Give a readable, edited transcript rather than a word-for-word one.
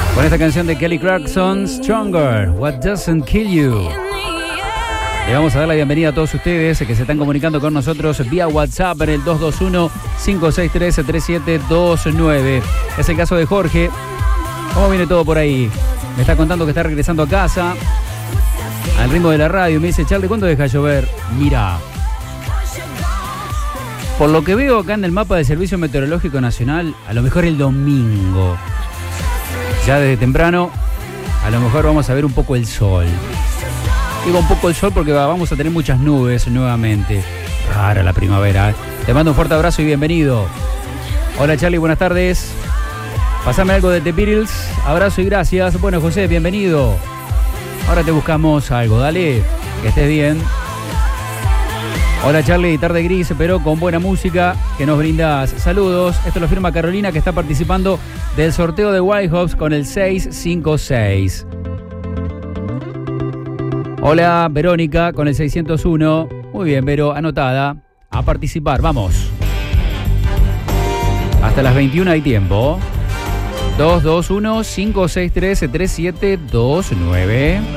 Con esta canción de Kelly Clarkson, Stronger, What Doesn't Kill You. Le vamos a dar la bienvenida a todos ustedes que se están comunicando con nosotros vía WhatsApp en el 221-563-3729. Es el caso de Jorge. ¿Cómo viene todo por ahí? Me está contando que está regresando a casa al ritmo de la radio. Me dice, Charlie, ¿cuándo deja de llover? Mira, por lo que veo acá en el mapa del Servicio Meteorológico Nacional, a lo mejor el domingo, ya desde temprano, a lo mejor vamos a ver un poco el sol. Digo un poco el sol porque vamos a tener muchas nubes nuevamente. Rara la primavera, ¿eh? Te mando un fuerte abrazo y bienvenido. Hola Charlie, buenas tardes. Pásame algo de The Beatles. Abrazo y gracias. Bueno, José, bienvenido. Ahora te buscamos algo, dale. Que estés bien. Hola Charlie, tarde gris, pero con buena música que nos brindas. Saludos. Esto lo firma Carolina, que está participando del sorteo de Whitehawks con el 656. Hola Verónica con el 601. Muy bien, Vero, anotada. A participar, vamos. Hasta las 21 hay tiempo. 221-563-3729.